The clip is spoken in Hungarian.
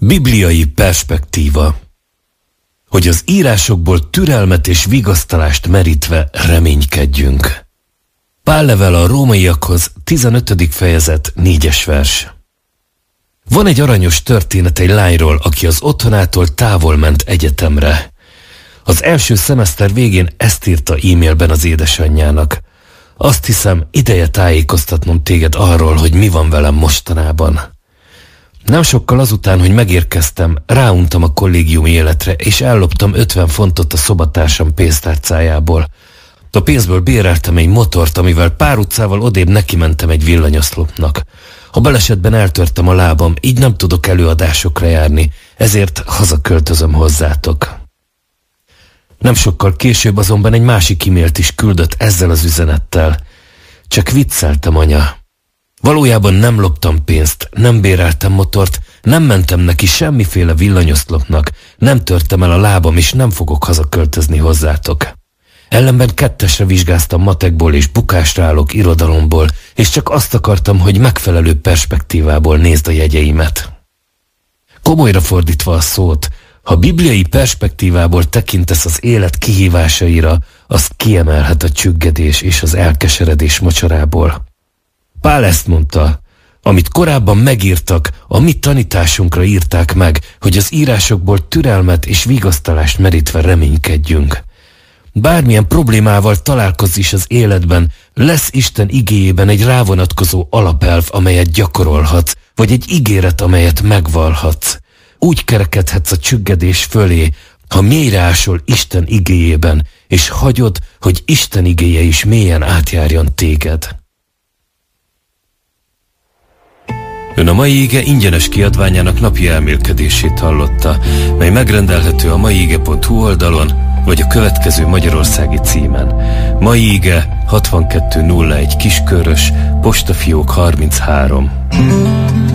Bibliai perspektíva. Hogy az írásokból türelmet és vigasztalást merítve reménykedjünk. Pál levele a rómaiakhoz, 15. fejezet, 4. vers. Van egy aranyos történet egy lányról, aki az otthonától távol ment egyetemre. Az első szemeszter végén ezt írta e-mailben az édesanyjának. Azt hiszem, ideje tájékoztatnom téged arról, hogy mi van velem mostanában. Nem sokkal azután, hogy megérkeztem, ráuntam a kollégiumi életre, és elloptam 50 fontot a szobatársam pénztárcájából. A pénzből béreltem egy motort, amivel pár utcával odébb nekimentem egy villanyoszlopnak. A balesetben eltörtem a lábam, így nem tudok előadásokra járni, ezért hazaköltözöm hozzátok. Nem sokkal később azonban egy másik e-mailt is küldött ezzel az üzenettel. Csak vicceltem, anya. Valójában nem loptam pénzt, nem béreltem motort, nem mentem neki semmiféle villanyoszlopnak, nem törtem el a lábam, és nem fogok hazaköltözni hozzátok. Ellenben 2-esre vizsgáztam matekból, és bukásra állok irodalomból, és csak azt akartam, hogy megfelelő perspektívából nézd a jegyeimet. Komolyra fordítva a szót, ha bibliai perspektívából tekintesz az élet kihívásaira, azt kiemelhet a csüggedés és az elkeseredés mocsarából. Pál ezt mondta, amit korábban megírtak, a mi tanításunkra írták meg, hogy az írásokból türelmet és vigasztalást merítve reménykedjünk. Bármilyen problémával találkozz is az életben, lesz Isten igéjében egy rávonatkozó alapelv, amelyet gyakorolhatsz, vagy egy ígéret, amelyet megvallhatsz. Úgy kerekedhetsz a csüggedés fölé, ha mélyre ásol Isten igéjében, és hagyod, hogy Isten igéje is mélyen átjárjon téged. Ön a Mai Ige ingyenes kiadványának napi elmélkedését hallotta, mely megrendelhető a maiige.hu oldalon, vagy a következő magyarországi címen. Mai Ige 6201 Kiskörös, postafiók 33.